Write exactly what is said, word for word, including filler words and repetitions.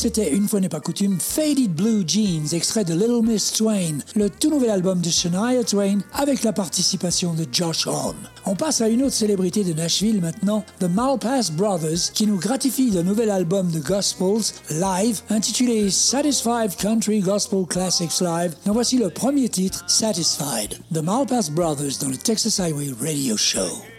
c'était une fois n'est pas coutume Faded Blue Jeans, extrait de Little Miss Twain, le tout nouvel album de Shania Twain avec la participation de Josh Homme. On passe à une autre célébrité de Nashville maintenant, The Malpass Brothers, qui nous gratifie d'un nouvel album de Gospels live intitulé Satisfied Country Gospel Classics Live. Donc voici le premier titre, Satisfied. The Malpass Brothers dans le Texas Highway Radio Show.